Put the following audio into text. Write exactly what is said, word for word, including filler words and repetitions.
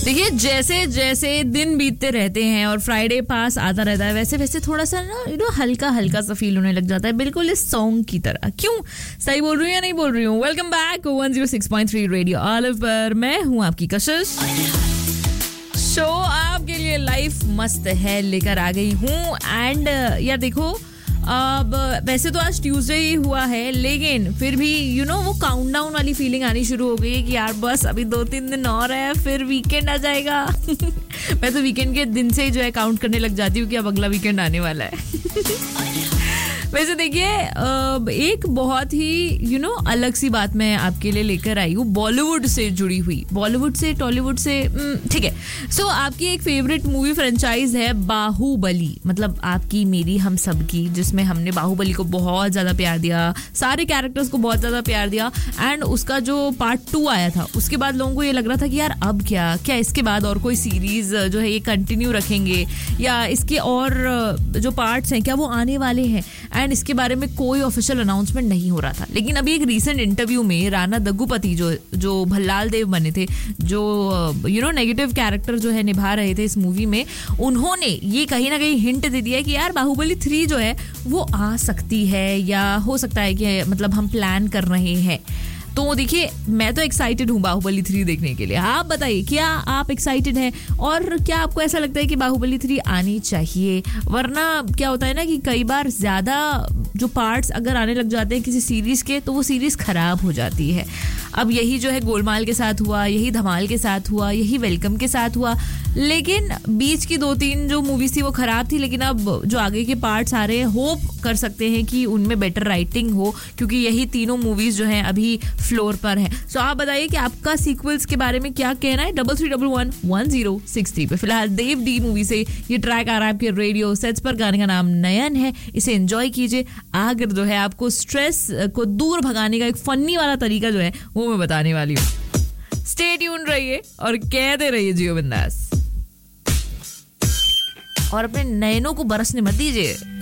देखिए जैसे जैसे दिन बीतते रहते हैं और फ्राइडे पास आता रहता है वैसे वैसे थोड़ा सा ना यू नो हल्का हल्का सा फील होने लग जाता है, बिल्कुल इस सॉन्ग की तरह. क्यों, सही बोल रही हूँ या नहीं बोल रही हूँ? Welcome back one oh six point three radio olive पर. मैं हूँ आपकी कशिश. शो आपके लिए लाइफ मस्त है लेकर आ गई हूँ. एंड यार देखो, अब वैसे तो आज ट्यूसडे ही हुआ है लेकिन फिर भी यू you नो know, वो काउंटडाउन वाली फीलिंग आनी शुरू हो गई है कि यार बस अभी दो तीन दिन और है फिर वीकेंड आ जाएगा. मैं तो वीकेंड के दिन से ही जो है काउंट करने लग जाती हूँ कि अब अगला वीकेंड आने वाला है. वैसे देखिए एक बहुत ही यू नो अलग सी बात मैं आपके लिए लेकर आई हूँ, बॉलीवुड से जुड़ी हुई. बॉलीवुड से टॉलीवुड से ठीक है. सो so, आपकी एक फेवरेट मूवी फ्रेंचाइज है बाहुबली, मतलब आपकी मेरी हम सबकी, जिसमें हमने बाहुबली को बहुत ज़्यादा प्यार दिया, सारे कैरेक्टर्स को बहुत ज़्यादा प्यार दिया. एंड उसका जो पार्ट टू आया था उसके बाद लोगों को ये लग रहा था कि यार अब क्या क्या इसके बाद और कोई सीरीज जो है ये कंटिन्यू रखेंगे या इसके और जो पार्ट्स हैं क्या वो आने वाले हैं. एंड इसके बारे में कोई ऑफिशियल अनाउंसमेंट नहीं हो रहा था. लेकिन अभी एक रीसेंट इंटरव्यू में राणा दग्गुपति जो जो भल्लाल देव बने थे, जो यू नो नेगेटिव कैरेक्टर जो है निभा रहे थे इस मूवी में, उन्होंने ये कहीं ना कहीं हिंट दे दिया कि यार बाहुबली थ्री जो है वो आ सकती है या हो सकता है कि मतलब हम प्लान कर रहे हैं. तो देखिए मैं तो एक्साइटेड हूँ बाहुबली थ्री देखने के लिए. आप बताइए क्या आप एक्साइटेड हैं और क्या आपको ऐसा लगता है कि बाहुबली थ्री आनी चाहिए? वरना क्या होता है ना कि कई बार ज़्यादा जो पार्ट्स अगर आने लग जाते हैं किसी सीरीज़ के तो वो सीरीज़ ख़राब हो जाती है. अब यही जो है गोलमाल के साथ हुआ, यही धमाल के साथ हुआ, यही वेलकम के साथ हुआ. लेकिन बीच की दो तीन जो मूवीज थी वो ख़राब थी, लेकिन अब जो आगे के पार्ट्स आ रहे हैं होप कर सकते हैं कि उनमें बेटर राइटिंग हो, क्योंकि यही तीनों मूवीज जो हैं अभी फ्लोर पर है. सो so, आप बताइए कि आपका सीक्वल्स के बारे में क्या कहना है. Double three double one one zero six three पे फिलहाल देव डी मूवी से ये ट्रैक आ रहा है आपके रेडियो सेट्स पर. गाने का नाम नयन है, इसे एंजॉय कीजिए. आगर जो है आपको स्ट्रेस को दूर भगाने का एक फनी वाला तरीका जो है वो मैं बताने वाली हूँ. स्टे ट्यून रहिए और कहते रहिए जियो बिंदास और अपने नयनों को बरसने मत दीजिए.